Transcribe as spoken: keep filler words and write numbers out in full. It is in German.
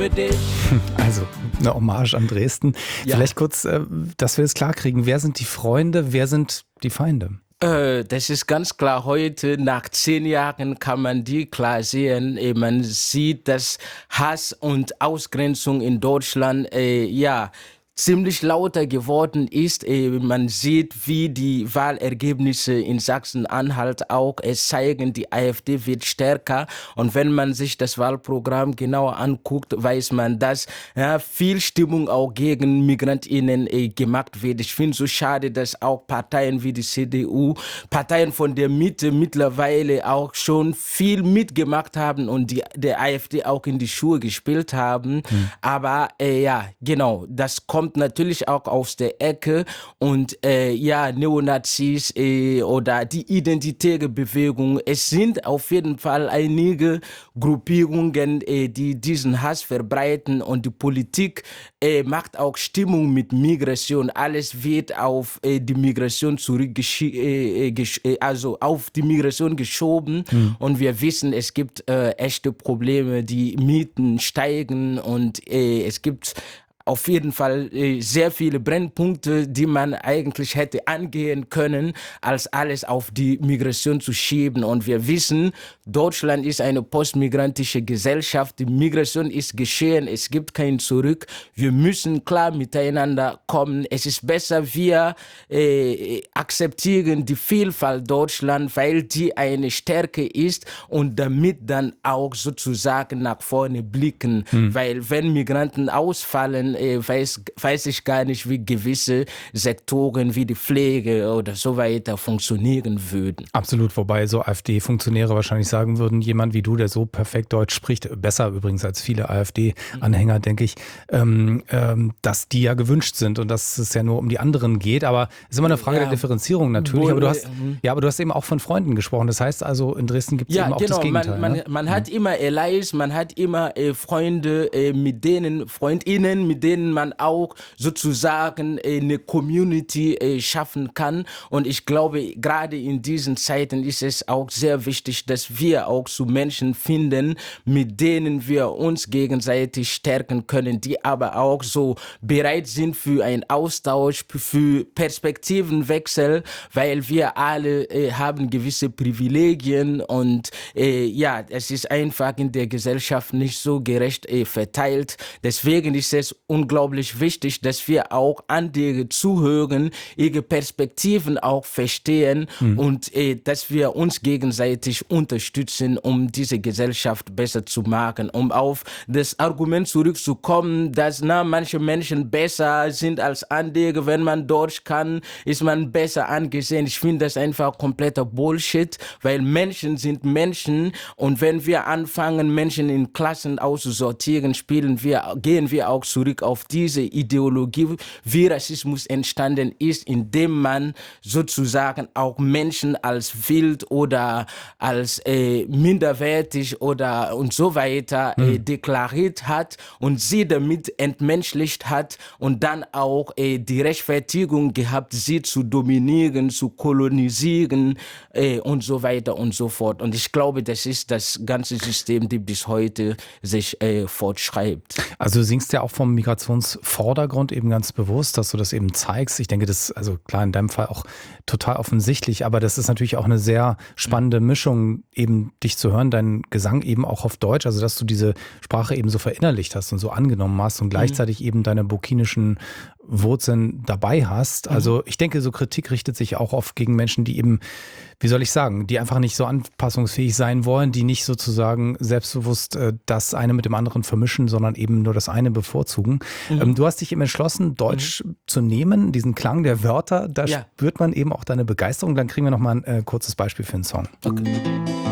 für dich. Also eine Hommage an Dresden. Ja. Vielleicht kurz, äh, dass wir es klar kriegen. Wer sind die Freunde, wer sind die Feinde? Äh, Das ist ganz klar heute, nach zehn Jahren kann man die klar sehen. Äh, Man sieht, dass Hass und Ausgrenzung in Deutschland, äh, ja, ziemlich lauter geworden ist. Äh, Man sieht, wie die Wahlergebnisse in Sachsen-Anhalt auch es zeigen, die AfD wird stärker. Und wenn man sich das Wahlprogramm genauer anguckt, weiß man, dass ja, viel Stimmung auch gegen MigrantInnen äh, gemacht wird. Ich finde es so schade, dass auch Parteien wie die C D U, Parteien von der Mitte mittlerweile auch schon viel mitgemacht haben und die, der AfD auch in die Schuhe gespielt haben. Mhm. Aber äh, ja, genau, das kommt natürlich auch aus der Ecke und äh, ja, Neonazis äh, oder die identitäre Bewegung. Es sind auf jeden Fall einige Gruppierungen, äh, die diesen Hass verbreiten und die Politik äh, macht auch Stimmung mit Migration. Alles wird auf äh, die Migration zurückgeschoben, äh, gesch- äh, also auf die Migration geschoben hm. und wir wissen, es gibt äh, echte Probleme, die Mieten steigen und äh, es gibt auf jeden Fall äh, sehr viele Brennpunkte, die man eigentlich hätte angehen können, als alles auf die Migration zu schieben. Und wir wissen, Deutschland ist eine postmigrantische Gesellschaft. Die Migration ist geschehen, es gibt kein Zurück. Wir müssen klar miteinander kommen. Es ist besser, wir äh, akzeptieren die Vielfalt Deutschland, weil die eine Stärke ist und damit dann auch sozusagen nach vorne blicken. Hm. Weil wenn Migranten ausfallen, Weiß, weiß ich gar nicht, wie gewisse Sektoren wie die Pflege oder so weiter funktionieren würden. Absolut, wobei so AfD-Funktionäre wahrscheinlich sagen würden, jemand wie du, der so perfekt Deutsch spricht, besser übrigens als viele AfD-Anhänger, denke ich, ähm, ähm, dass die ja gewünscht sind und dass es ja nur um die anderen geht. Aber es ist immer eine Frage ja. der Differenzierung natürlich. Aber du hast, ja, aber du hast eben auch von Freunden gesprochen. Das heißt also, in Dresden gibt es ja, eben auch genau. das Gegenteil. Man, man, ne? man hat immer Allies, man hat immer äh, Freunde, äh, mit denen, FreundInnen, mit denen man auch sozusagen eine Community schaffen kann. Und ich glaube, gerade in diesen Zeiten ist es auch sehr wichtig, dass wir auch zu Menschen finden, mit denen wir uns gegenseitig stärken können, die aber auch so bereit sind für einen Austausch, für Perspektivenwechsel, weil wir alle äh, haben gewisse Privilegien und äh, ja, es ist einfach in der Gesellschaft nicht so gerecht äh, verteilt. Deswegen ist es unglaublich wichtig, dass wir auch andere zuhören, ihre Perspektiven auch verstehen mhm. und äh, dass wir uns gegenseitig unterstützen, um diese Gesellschaft besser zu machen. Um auf das Argument zurückzukommen, dass na, manche Menschen besser sind als andere, wenn man Deutsch kann, ist man besser angesehen. Ich finde das einfach kompletter Bullshit, weil Menschen sind Menschen und wenn wir anfangen, Menschen in Klassen auszusortieren, spielen wir, gehen wir auch zurück auf diese Ideologie, wie Rassismus entstanden ist, indem man sozusagen auch Menschen als wild oder als äh, minderwertig oder und so weiter äh, hm. deklariert hat und sie damit entmenschlicht hat und dann auch äh, die Rechtfertigung gehabt, sie zu dominieren, zu kolonisieren äh, und so weiter und so fort. Und ich glaube, das ist das ganze System, das bis heute sich äh, fortschreibt. Also du singst ja auch vom Migrationsvordergrund eben ganz bewusst, dass du das eben zeigst. Ich denke, das ist also klar in deinem Fall auch total offensichtlich, aber das ist natürlich auch eine sehr spannende Mischung, eben dich zu hören, dein Gesang eben auch auf Deutsch, also dass du diese Sprache eben so verinnerlicht hast und so angenommen hast und gleichzeitig mhm. eben deine burkinischen Wurzeln dabei hast. Also ich denke, so Kritik richtet sich auch oft gegen Menschen, die eben, wie soll ich sagen, die einfach nicht so anpassungsfähig sein wollen, die nicht sozusagen selbstbewusst äh, das eine mit dem anderen vermischen, sondern eben nur das eine bevorzugen. Mhm. Ähm, du hast dich eben entschlossen, Deutsch mhm. zu nehmen, diesen Klang der Wörter, da ja. spürt man eben auch deine Begeisterung. Dann kriegen wir noch mal ein äh, kurzes Beispiel für einen Song. Okay.